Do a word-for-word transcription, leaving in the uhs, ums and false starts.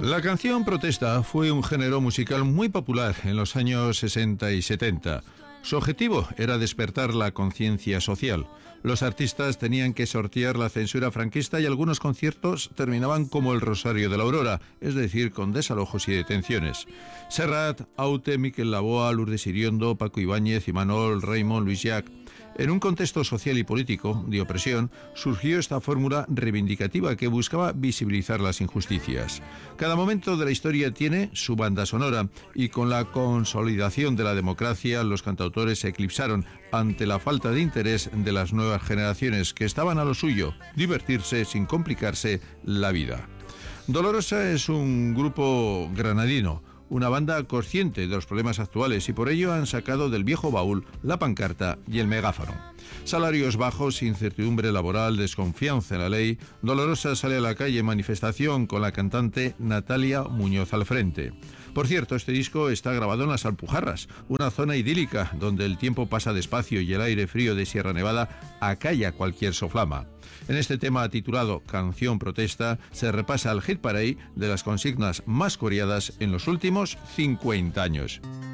La canción protesta fue un género musical muy popular en los años sesenta y setenta. Su objetivo era despertar la conciencia social. Los artistas tenían que sortear la censura franquista y algunos conciertos terminaban como el Rosario de la Aurora, es decir, con desalojos y detenciones. Serrat, Aute, Miquel Laboa, Lourdes Iriondo, Paco Ibáñez, Imanol, Raymond, Luis Llach. En un contexto social y político de opresión, surgió esta fórmula reivindicativa que buscaba visibilizar las injusticias. Cada momento de la historia tiene su banda sonora y con la consolidación de la democracia, los cantautores se eclipsaron ante la falta de interés de las nuevas generaciones que estaban a lo suyo, divertirse sin complicarse la vida. Dolorosa es un grupo granadino, una banda consciente de los problemas actuales y por ello han sacado del viejo baúl la pancarta y el megáfono. Salarios bajos, incertidumbre laboral, desconfianza en la ley. Dolorosa sale a la calle en manifestación con la cantante Natalia Muñoz al frente. Por cierto, este disco está grabado en las Alpujarras, una zona idílica donde el tiempo pasa despacio y el aire frío de Sierra Nevada acalla cualquier soflama. En este tema titulado Canción Protesta se repasa el hit parade de las consignas más coreadas en los últimos cincuenta años.